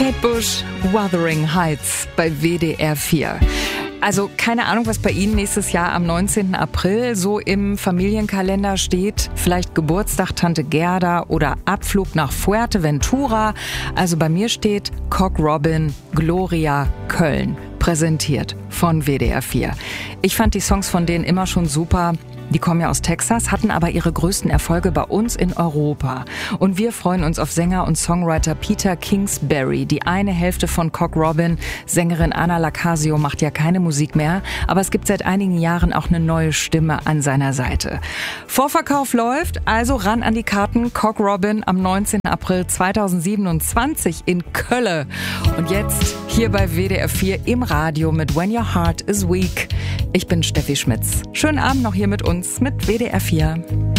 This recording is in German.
Kate Bush, Wuthering Heights bei WDR 4. Also keine Ahnung, was bei Ihnen nächstes Jahr am 19. April so im Familienkalender steht. Vielleicht Geburtstag Tante Gerda oder Abflug nach Fuerteventura. Also bei mir steht Cock Robin, Gloria, Köln. Präsentiert von WDR 4. Ich fand die Songs von denen immer schon super. Die kommen ja aus Texas, hatten aber ihre größten Erfolge bei uns in Europa. Und wir freuen uns auf Sänger und Songwriter Peter Kingsbury, die eine Hälfte von Cock Robin. Sängerin Anna Lacasio macht ja keine Musik mehr, aber es gibt seit einigen Jahren auch eine neue Stimme an seiner Seite. Vorverkauf läuft, also ran an die Karten. Cock Robin am 19. April 2027 in Köln. Und jetzt hier bei WDR 4 im Radio mit When Your Heart is Weak. Ich bin Steffi Schmitz. Schönen Abend noch hier mit uns, mit WDR 4.